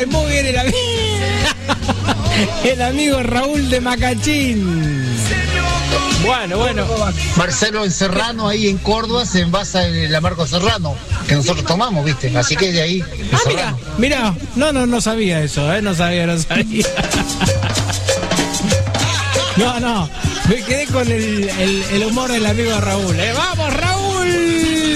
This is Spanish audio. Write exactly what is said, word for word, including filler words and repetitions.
cae muy bien el amigo. El amigo Raúl de Macachín. Bueno, bueno. Marcelo el Serrano ahí en Córdoba se envasa en el amargo Serrano, que nosotros tomamos, ¿viste? Así que de ahí. Ah, mira, mira. No, no, no sabía eso, ¿eh? No sabía, no sabía. No, no. Me quedé con el, el, el humor del amigo Raúl, ¿eh? ¡Vamos, Raúl!